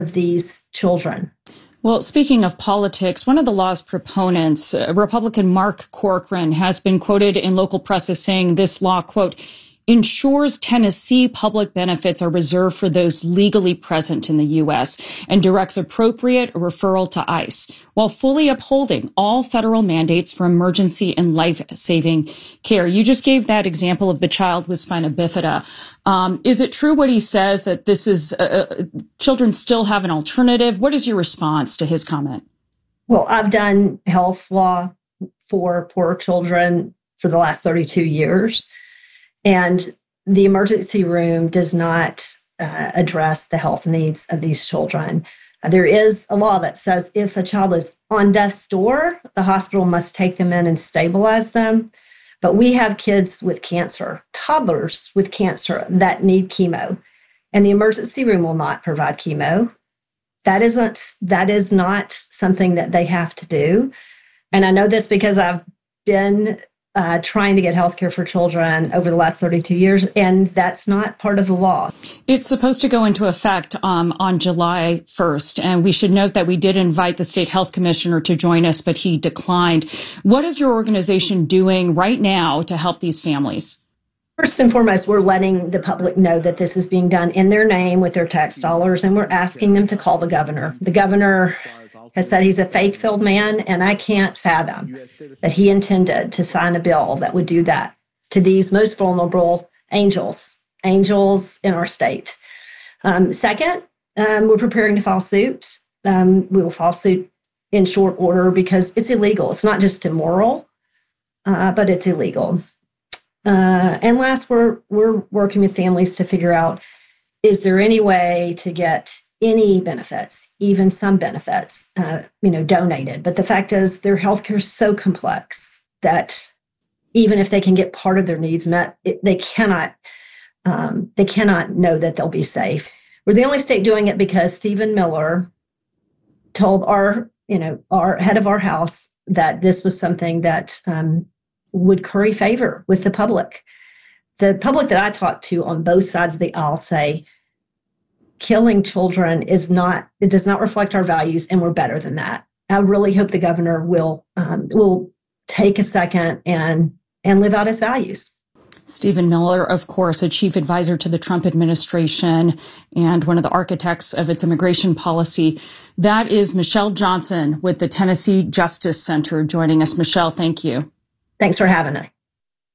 of these children. Well, speaking of politics, one of the law's proponents, Republican Mark Corcoran, has been quoted in local press as saying this law, quote, ensures Tennessee public benefits are reserved for those legally present in the U.S. and directs appropriate referral to ICE, while fully upholding all federal mandates for emergency and life-saving care. You just gave that example of the child with spina bifida. Is it true what he says, that this is children still have an alternative? What is your response to his comment? Well, I've done health law for poor children for the last 32 years. And the emergency room does not address the health needs of these children. There is a law that says if a child is on death's door, the hospital must take them in and stabilize them. But we have kids with cancer, toddlers with cancer that need chemo, and the emergency room will not provide chemo. That is not something that they have to do. And I know this because I've been trying to get healthcare for children over the last 32 years, and that's not part of the law. It's supposed to go into effect on July 1st, and we should note that we did invite the state health commissioner to join us, but he declined. What is your organization doing right now to help these families? First and foremost, we're letting the public know that this is being done in their name with their tax dollars, and we're asking them to call the governor. The governor has said he's a faith-filled man, and I can't fathom that he intended to sign a bill that would do that to these most vulnerable angels in our state. Second, we're preparing to file suit. We will file suit in short order because it's illegal. It's not just immoral, but it's illegal. And last, we're working with families to figure out, is there any way to get any benefits, even some benefits, donated. But the fact is their healthcare is so complex that even if they can get part of their needs met, they cannot know that they'll be safe. We're the only state doing it because Stephen Miller told our head of our house that this was something that would curry favor with the public. The public that I talk to on both sides of the aisle say, killing children does not reflect our values, and we're better than that. I really hope the governor will take a second and live out his values. Stephen Miller, of course, a chief advisor to the Trump administration and one of the architects of its immigration policy. That is Michelle Johnson with the Tennessee Justice Center joining us. Michelle, thank you. Thanks for having us.